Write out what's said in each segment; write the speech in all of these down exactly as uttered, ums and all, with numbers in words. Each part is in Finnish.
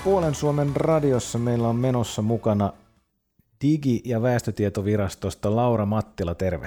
Puolen Suomen radiossa meillä on menossa mukana Digi- ja väestötietovirastosta Laura Mattila, terve.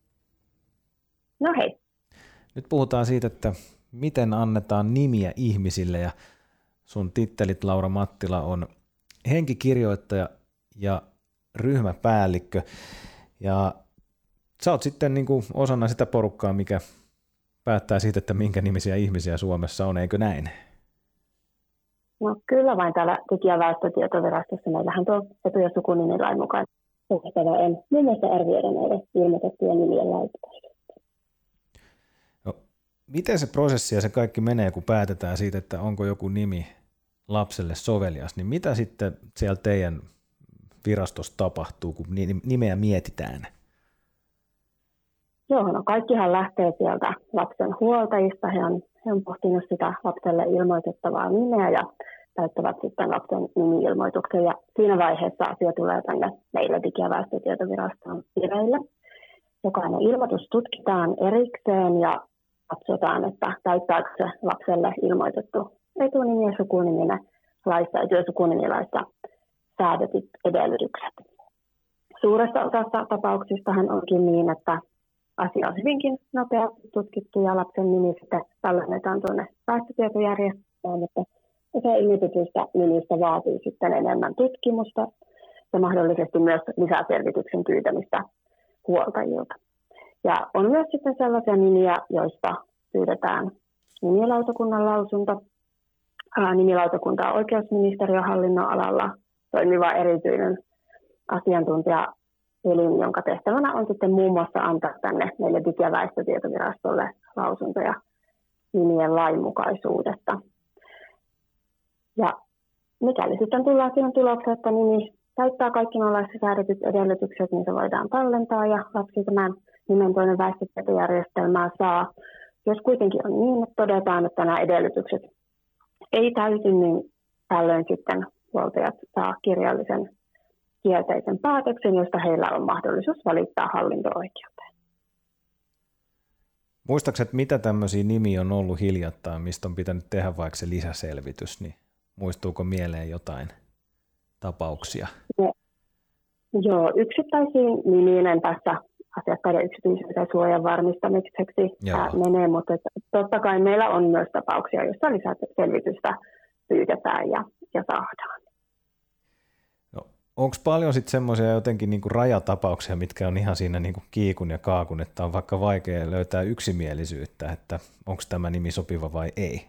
No hei. Nyt puhutaan siitä, että miten annetaan nimiä ihmisille, ja sun tittelit, Laura Mattila, on henkikirjoittaja ja ryhmäpäällikkö. Ja sä oot sitten niin kuin osana sitä porukkaa, mikä päättää siitä, että minkä nimisiä ihmisiä Suomessa on, eikö näin? No kyllä vain täällä Digi- ja väestötietovirastossa. Meillähän tuo etu- ja sukunimilain mukaan tehtävä on muun muassa arvioida näiden ilmoitettujen nimien laitteita. No, miten se prosessi ja se kaikki menee, kun päätetään siitä, että onko joku nimi lapselle sovelias, niin mitä sitten siellä teidän virastossa tapahtuu, kun nimeä mietitään? Joo, no kaikkihan lähtee sieltä lapsen huoltajista. He on, he on pohtinut sitä lapselle ilmoitettavaa nimeä ja täyttävät sitten lapsen nimi-ilmoituksen. Ja siinä vaiheessa asia tulee tänne meille Digi- ja väestötietovirastoon vireille. Jokainen ilmoitus tutkitaan erikseen ja katsotaan, että täyttääkö se lapselle ilmoitettu etunimi ja sukunimi laissa ja työsukunimilaissa säädetyt edellytykset. Suuressa osassa tapauksistahan onkin niin, että asia on hyvinkin nopeasti tutkittu ja lapsen nimi sitten tallennetaan tuonne väestötietojärjestelmään, mutta osa ilmoitetuista nimistä vaatii sitten enemmän tutkimusta ja mahdollisesti myös lisäselvityksen pyytämistä huoltajilta. Ja on myös sitten sellaisia nimiä, joista pyydetään nimilautakunnan lausunto. Nimilautakunta on oikeusministeriön hallinnon alalla toimiva erityinen asiantuntija elin, jonka tehtävänä on sitten muun muassa antaa tänne meille Digi- ja väestötietovirastolle lausuntoja nimien lainmukaisuudesta. Ja mikäli sitten tullaan siihen tulokseen, että nimi täyttää kaikki nollaissa säädetyt edellytykset, niin se voidaan tallentaa ja lapsi tämän nimen toinen väestötietojärjestelmää saa. Jos kuitenkin on niin, että todetaan, että nämä edellytykset ei täyty, niin tällöin sitten huoltajat saa kirjallisen kielteisen päätöksen, josta heillä on mahdollisuus valittaa hallinto-oikeuteen. Muistaakseni, että mitä tämmöisiä nimiä on ollut hiljattain, mistä on pitänyt tehdä vaikka se lisäselvitys, niin muistuuko mieleen jotain tapauksia? No, joo, yksittäisiin nimiin en tässä asiakkaiden yksityisyyden suojan varmistamiseksi menee, mutta totta kai meillä on myös tapauksia, joissa lisäselvitystä pyydetään ja, ja saadaan. Onko paljon sitten semmoisia jotenkin niinku rajatapauksia, mitkä on ihan siinä niinku kiikun ja kaakun, että on vaikka vaikea löytää yksimielisyyttä, että onko tämä nimi sopiva vai ei?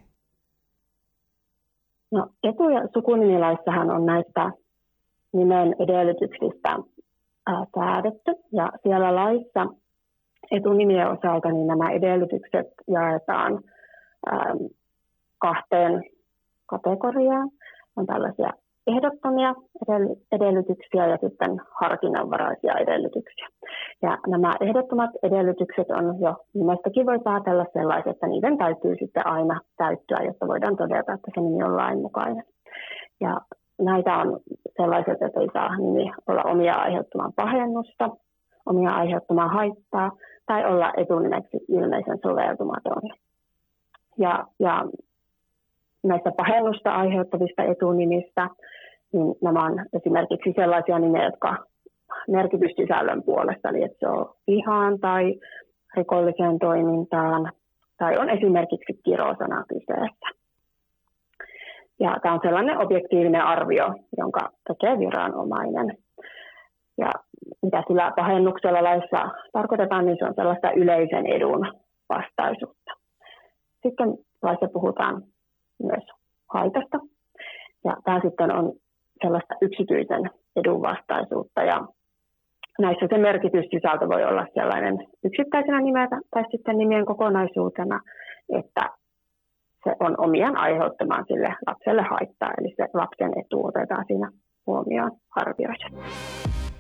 No, etu- ja sukunimilaissahan on näistä nimen edellytyksistä ää, säädetty, ja siellä laissa etunimien osalta niin nämä edellytykset jaetaan ää, kahteen kategoriaan. On tällaisia ehdottomia edellytyksiä ja sitten harkinnanvaraisia edellytyksiä. Ja nämä ehdottomat edellytykset on jo nimestäkin voi päätellä sellaiset, että niiden täytyy sitten aina täyttyä, jotta voidaan todeta, että se nimi on lainmukainen. Ja näitä on sellaiset, että ei saa nimi olla omia aiheuttamaan pahennusta, omia aiheuttamaan haittaa tai olla etunimeksi ilmeisen soveltumaton. Ja, ja näistä pahennusta aiheuttavista etunimistä, niin nämä on esimerkiksi sellaisia nimiä, jotka merkityssisällön puolesta, eli että se on vihaan tai rikolliseen toimintaan, tai on esimerkiksi kirosana kyseessä. Ja tämä on sellainen objektiivinen arvio, jonka tekee viranomainen. Ja mitä sillä pahennuksella laissa tarkoitetaan, niin se on sellaista yleisen edun vastaisuutta. Sitten laissa puhutaan myös haitasta. Ja tämä sitten on sellaista yksityisen edun vastaisuutta. Ja näissä se merkityssisältö voi olla sellainen yksittäisenä nimeltä tai sitten nimien kokonaisuutena, että se on omiaan aiheuttamaan sille lapselle haittaa. Eli se lapsen etu otetaan siinä huomioon arvioissa.